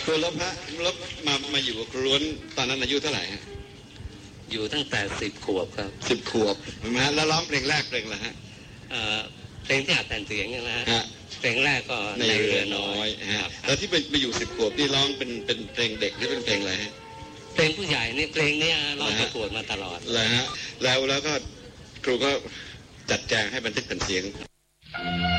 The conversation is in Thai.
ครูลบฮะลบมาอยู่กับครูล้วนตอนนั้นอายุเท่าไหร่ฮะอยู่ตั้งแต่10 ขวบครับ 10 ขวบเห็นไหมฮะแล้วร้องเพลงแรกเพลงอะไรฮะเพลงที่อัดแผ่นเสียงนะฮะเพลงแรกก็ในเรือน้อยครับแล้วที่ไปอยู่10 ขวบนี่ร้องเป็นเพลงเด็กหรือเป็นเพลงอะไรฮะเพลงผู้ใหญ่นี่เพลงนี้ร้องประกวดมาตลอดเลยฮะแล้วก็ครูก็จัดแจงให้บันทึกเป็นเสียง